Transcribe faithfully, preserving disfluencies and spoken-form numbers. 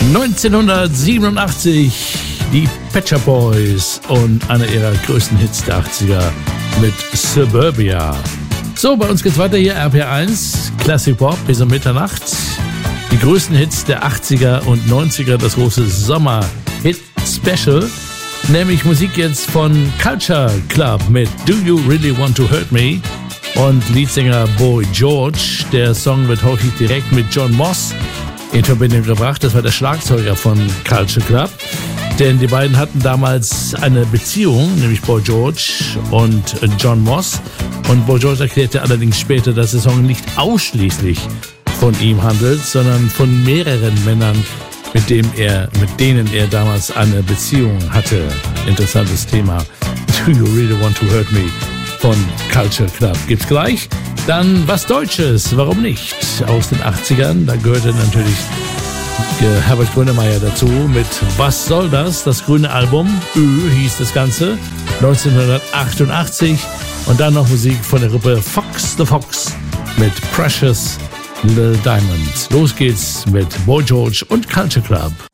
neunzehnhundertsiebenundachtzig die Pet Shop Boys und einer ihrer größten Hits der achtziger mit Suburbia. So, bei uns geht's weiter hier, R P R eins, Classic Pop bis um Mitternacht. Die größten Hits der achtziger und neunziger, das große Sommer-Hit-Special. Nämlich Musik jetzt von Culture Club mit Do You Really Want to Hurt Me? Und Leadsänger Boy George. Der Song wird häufig direkt mit John Moss in Verbindung gebracht. Das war der Schlagzeuger von Culture Club. Denn die beiden hatten damals eine Beziehung, nämlich Boy George und John Moss. Und Boy George erklärte allerdings später, dass der Song nicht ausschließlich von ihm handelt, sondern von mehreren Männern, mit dem er, mit denen er damals eine Beziehung hatte. Interessantes Thema. Do You Really Want to Hurt Me? Von Culture Club gibt's gleich. Dann was Deutsches, warum nicht? Aus den achtzigern, da gehörte natürlich Herbert Grönemeyer dazu mit Was soll das? Das grüne Album, Ö hieß das Ganze, neunzehnhundertachtundachtzig. Und dann noch Musik von der Gruppe Fox the Fox mit Precious Little Diamonds. Los geht's mit Boy George und Culture Club.